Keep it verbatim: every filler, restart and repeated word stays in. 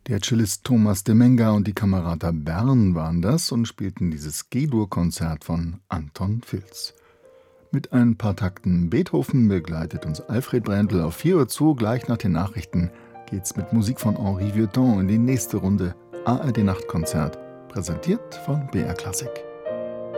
Der Cellist Thomas Demenga und die Camerata Bern waren das und spielten dieses G-Dur-Konzert von Anton Filz. Mit ein paar Takten Beethoven begleitet uns Alfred Brendel auf vier Uhr zu. Gleich nach den Nachrichten geht's mit Musik von Henri Vieuxtemps in die nächste Runde A R D Nachtkonzert, präsentiert von B R Klassik.